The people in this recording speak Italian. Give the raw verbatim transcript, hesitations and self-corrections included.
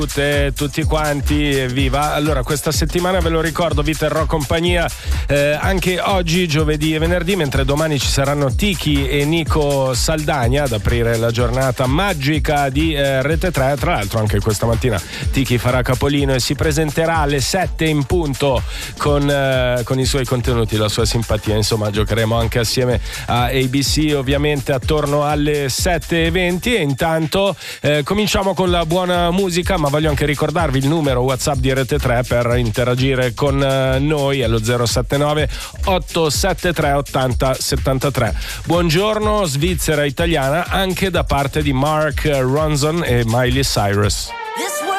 Tutte, tutti quanti, viva. Allora, questa settimana ve lo ricordo, vi terrò compagnia eh, anche oggi, giovedì e venerdì, mentre domani ci saranno Tiki e Nico Saldagna ad aprire la giornata magica di eh, Rete tre. Tra l'altro anche questa mattina Tiki farà capolino e si presenterà alle sette in punto con, eh, con i suoi contenuti, la sua simpatia. Insomma, giocheremo anche assieme a A B C ovviamente attorno alle sette e venti, e intanto eh, cominciamo con la buona musica, ma voglio anche ricordarvi il numero WhatsApp di Rete tre per interagire con noi, allo zero sette nove otto sette tre otto zero sette tre. Buongiorno Svizzera italiana anche da parte di Mark Ronson e Miley Cyrus.